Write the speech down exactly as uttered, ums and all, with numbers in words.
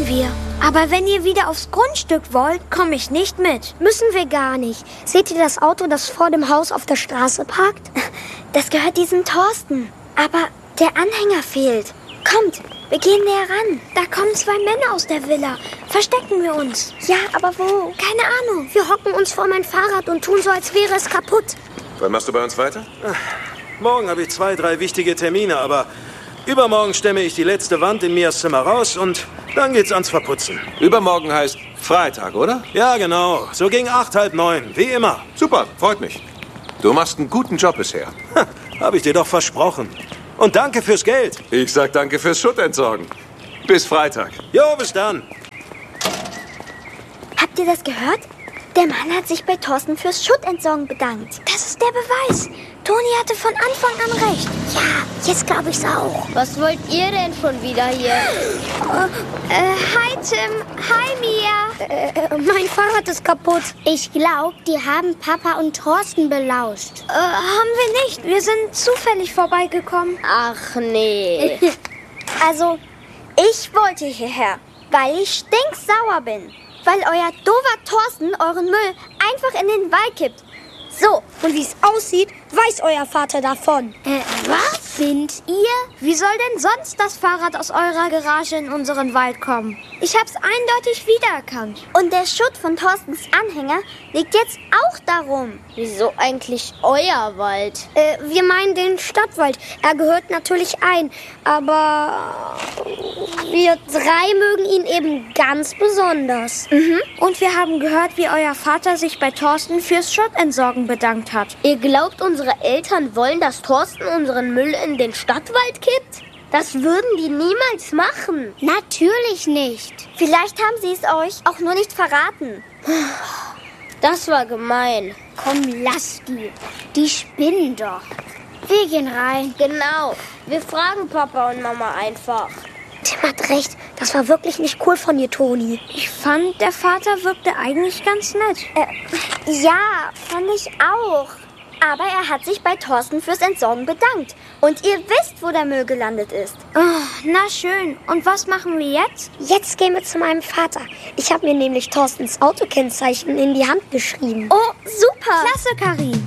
können wir. Aber wenn ihr wieder aufs Grundstück wollt, komme ich nicht mit. Müssen wir gar nicht. Seht ihr das Auto, das vor dem Haus auf der Straße parkt? Das gehört diesem Thorsten. Aber der Anhänger fehlt. Kommt, wir gehen näher ran. Da kommen zwei Männer aus der Villa. Verstecken wir uns. Ja, aber wo? Keine Ahnung. Wir hocken uns vor mein Fahrrad und tun so, als wäre es kaputt. Wann machst du bei uns weiter? Morgen habe ich zwei, drei wichtige Termine, aber übermorgen stemme ich die letzte Wand in Mias Zimmer raus und dann geht's ans Verputzen. Übermorgen heißt Freitag, oder? Ja, genau. So gegen acht, halb neun, wie immer. Super, freut mich. Du machst einen guten Job bisher. Ha, habe ich dir doch versprochen. Und danke fürs Geld. Ich sag danke fürs Schuttentsorgen. Bis Freitag. Jo, bis dann. Habt ihr das gehört? Der Mann hat sich bei Thorsten fürs Schuttentsorgen bedankt. Das ist der Beweis. Toni hatte von Anfang an recht. Ja, jetzt glaube ich's auch. Was wollt ihr denn schon wieder hier? Äh, hi Tim, hi Mia. Äh, mein Fahrrad ist kaputt. Ich glaube, die haben Papa und Thorsten belauscht. Äh, haben wir nicht. Wir sind zufällig vorbeigekommen. Ach nee. Also, ich wollte hierher, weil ich stinksauer bin. Weil euer doofer Thorsten euren Müll einfach in den Wald kippt. So, und wie es aussieht, weiß euer Vater davon. Äh, was? Sind ihr? Wie soll denn sonst das Fahrrad aus eurer Garage in unseren Wald kommen? Ich hab's eindeutig wiedererkannt. Und der Schutt von Thorstens Anhänger liegt jetzt auch darum. Wieso eigentlich euer Wald? Äh, wir meinen den Stadtwald. Er gehört natürlich ein, aber wir drei mögen ihn eben ganz besonders. Mhm. Und wir haben gehört, wie euer Vater sich bei Thorsten fürs Schuttentsorgen bedankt hat. Ihr glaubt, unsere Eltern wollen, dass Thorsten unseren Müll in den Stadtwald kippt? Das würden die niemals machen. Natürlich nicht. Vielleicht haben sie es euch auch nur nicht verraten. Das war gemein. Komm, lass die. Die spinnen doch. Wir gehen rein. Genau. Wir fragen Papa und Mama einfach. Tim hat recht. Das war wirklich nicht cool von dir, Toni. Ich fand, der Vater wirkte eigentlich ganz nett. Äh, ja, fand ich auch. Aber er hat sich bei Thorsten fürs Entsorgen bedankt. Und ihr wisst, wo der Müll gelandet ist. Oh, na schön. Und was machen wir jetzt? Jetzt gehen wir zu meinem Vater. Ich habe mir nämlich Thorstens Autokennzeichen in die Hand geschrieben. Oh, super. Klasse, Karin.